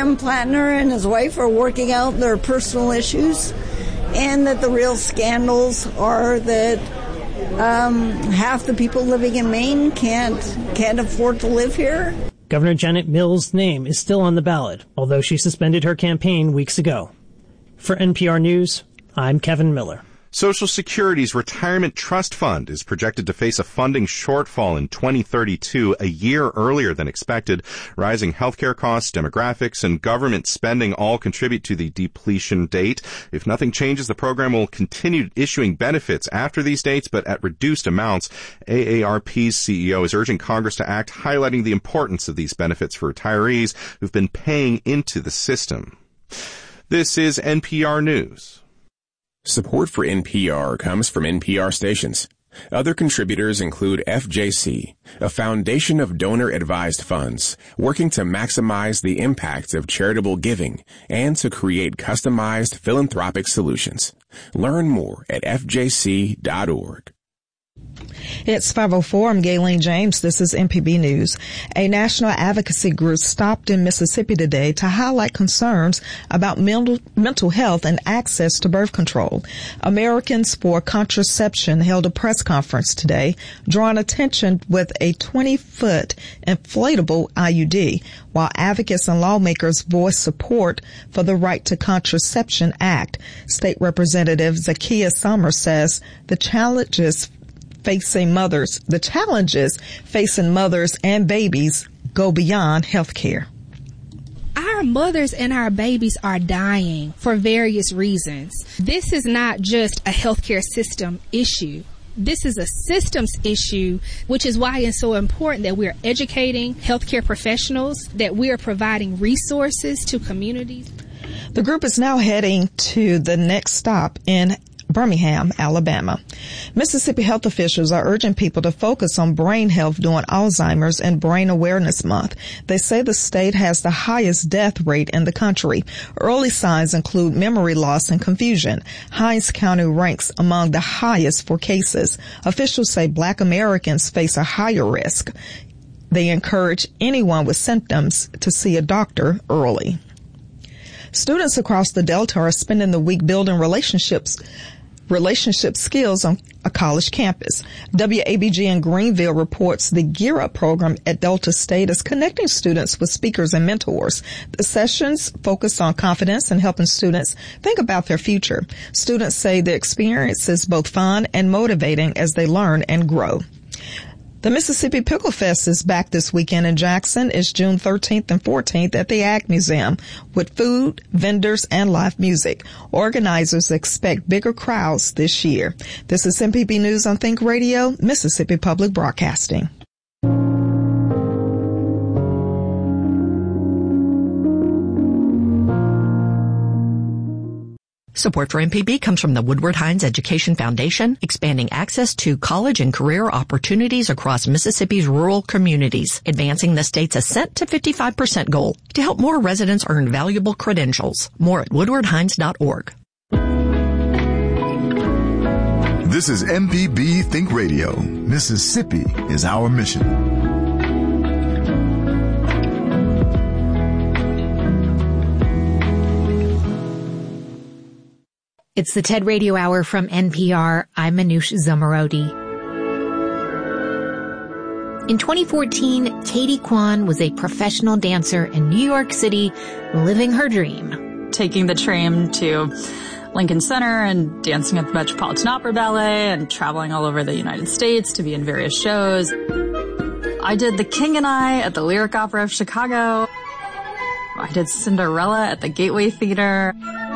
Graham Plattner and his wife are working out their personal issues, and that the real scandals are that half the people living in Maine can't afford to live here. Governor Janet Mills' name is still on the ballot, although she suspended her campaign weeks ago. For NPR News, I'm Kevin Miller. Social Security's Retirement Trust Fund is projected to face a funding shortfall in 2032, a year earlier than expected. Rising healthcare costs, demographics, and government spending all contribute to the depletion date. If nothing changes, the program will continue issuing benefits after these dates, but at reduced amounts. AARP's CEO is urging Congress to act, highlighting the importance of these benefits for retirees who've been paying into the system. This is NPR News. Support for NPR comes from NPR stations. Other contributors include FJC, a foundation of donor-advised funds working to maximize the impact of charitable giving and to create customized philanthropic solutions. Learn more at fjc.org. It's 5:04. I'm Gayleen James. This is MPB News. A national advocacy group stopped in Mississippi today to highlight concerns about mental health and access to birth control. Americans for Contraception held a press conference today, drawing attention with a 20-foot inflatable IUD, while advocates and lawmakers voiced support for the Right to Contraception Act. State Representative Zakiya Summers says the challenges facing mothers and babies go beyond health care. Our mothers and our babies are dying for various reasons. This is not just a healthcare system issue. This is a systems issue, which is why it's so important that we're educating healthcare professionals, that we are providing resources to communities. The group is now heading to the next stop in Birmingham, Alabama. Mississippi health officials are urging people to focus on brain health during Alzheimer's and Brain Awareness Month. They say the state has the highest death rate in the country. Early signs include memory loss and confusion. Hinds County ranks among the highest for cases. Officials say Black Americans face a higher risk. They encourage anyone with symptoms to see a doctor early. Students across the Delta are spending the week building relationship skills on a college campus. WABG in Greenville reports the Gear Up program at Delta State is connecting students with speakers and mentors. The sessions focus on confidence and helping students think about their future. Students say the experience is both fun and motivating as they learn and grow. The Mississippi Pickle Fest is back this weekend in Jackson. It's June 13th and 14th at the Ag Museum with food, vendors, and live music. Organizers expect bigger crowds this year. This is MPB News on Think Radio, Mississippi Public Broadcasting. Support for MPB comes from the Woodward Hines Education Foundation, expanding access to college and career opportunities across Mississippi's rural communities, advancing the state's ascent to 55% goal to help more residents earn valuable credentials. More at woodwardhines.org. This is MPB Think Radio. Mississippi is our mission. It's the TED Radio Hour from NPR. I'm Manoush Zomorodi. In 2014, Katie Kwan was a professional dancer in New York City, living her dream. Taking the train to Lincoln Center and dancing at the Metropolitan Opera Ballet and traveling all over the United States to be in various shows. I did The King and I at the Lyric Opera of Chicago. I did Cinderella at the Gateway Theater.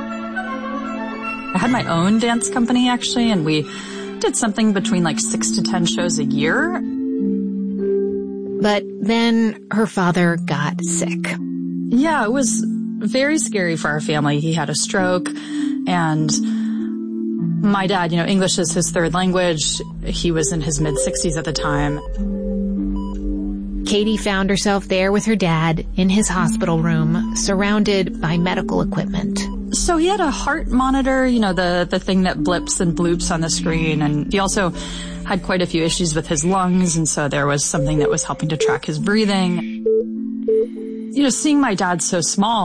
I had my own dance company, actually, and we did something between 6 to 10 shows a year. But then her father got sick. Yeah, it was very scary for our family. He had a stroke, and my dad, English is his third language. He was in his mid-60s at the time. Katie found herself there with her dad in his hospital room, surrounded by medical equipment. So he had a heart monitor, the thing that blips and bloops on the screen, and he also had quite a few issues with his lungs, and so there was something that was helping to track his breathing. Seeing my dad so small,